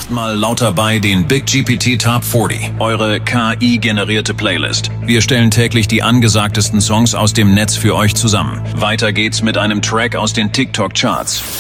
jetzt mal laut dabei den Big GPT Top 40, eure KI-generierte Playlist. Wir stellen täglich die angesagtesten Songs aus dem Netz für euch zusammen. Weiter geht's mit einem Track aus den TikTok-Charts.